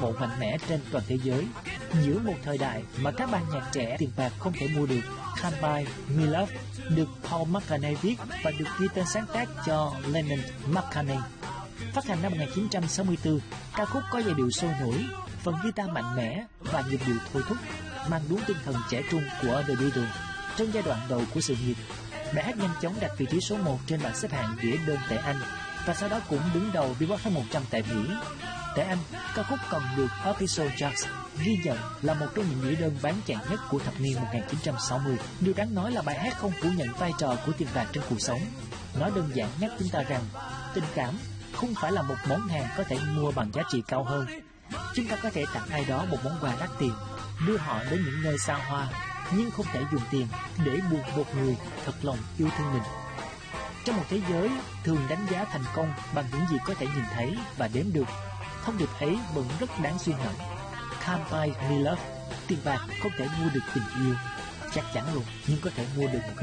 mộ mạnh mẽ trên toàn thế giới. Giữa một thời đại mà các ban nhạc trẻ tiền bạc không thể mua được, Can't Buy Me Love được Paul McCartney viết và được ghi tên sáng tác cho Lennon-McCartney. Phát hành năm 1964, ca khúc có giai điệu sôi nổi, phần guitar mạnh mẽ và nhịp điệu thôi thúc, mang đúng tinh thần trẻ trung của The Beatles. Trong giai đoạn đầu của sự nghiệp, bài hát nhanh chóng đạt vị trí số 1 trên bảng xếp hạng đĩa đơn tại Anh và sau đó cũng đứng đầu Billboard Hot 100 tại Mỹ. Tại Anh, ca khúc còn được Official Charts ghi nhận là một trong những đĩa đơn bán chạy nhất của thập niên 1960. Điều đáng nói là bài hát không phủ nhận vai trò của tiền bạc trong cuộc sống. Nó đơn giản nhắc chúng ta rằng tình cảm không phải là một món hàng có thể mua bằng giá trị cao hơn. Chúng ta có thể tặng ai đó một món quà đắt tiền, đưa họ đến những nơi xa hoa, nhưng không thể dùng tiền để buộc một người thật lòng yêu thương mình. Trong một thế giới thường đánh giá thành công bằng những gì có thể nhìn thấy và đếm được, thông điệp ấy vẫn rất đáng suy ngẫm. Can't Buy Me Love, tiền bạc không thể mua được tình yêu, chắc chắn luôn, nhưng có thể mua được một cái